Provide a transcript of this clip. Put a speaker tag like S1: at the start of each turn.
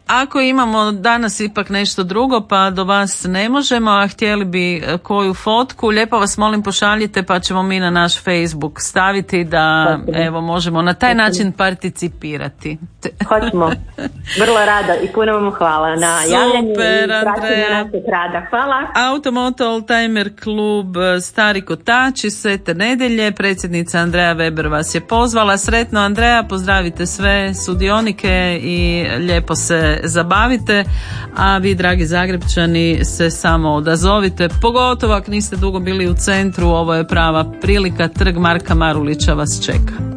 S1: ako imamo danas ipak nešto drugo pa do vas ne možemo, a htjeli bi koju fotku, lijepo vas molim pošaljite pa ćemo mi na naš Facebook staviti da evo možemo na taj način participirati.
S2: Hoćemo, vrlo rado i puno vam hvala na javljanju i praćenju našeg rada. Hvala.
S1: Automoto Oldtimer klub Stari Kotači, Svete Nedjelje, predsjednica Andreja Weber vas je pozvala. Sretno Andreja, pozdravite sve sudionike i lijepo se zabavite, a vi dragi Zagrepčani se samo odazovite, pogotovo ako niste dugo bili u centru, ovo je prava prilika, Trg Marka Marulića vas čeka.